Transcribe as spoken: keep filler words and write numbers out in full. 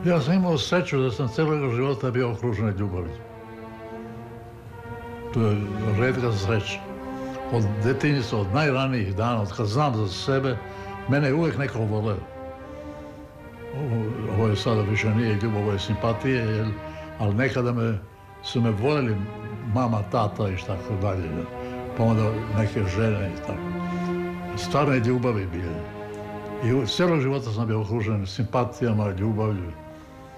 Ja sam imao sreću da sam celog života bio okružen ljubavlju. To je retka sreća. Od detinjstva, od najranijih dana, od kad znam za sebe, mene je uvijek neko voleo. Ovo je sada više nije ljubav, ovo je simpatije, ali nekada me, su me voljeli mama, tata i tako dalje. Pa onda neke žene i tako. Stvarne ljubavi bile. I celog života sam bio okružen simpatijama, ljubavlju.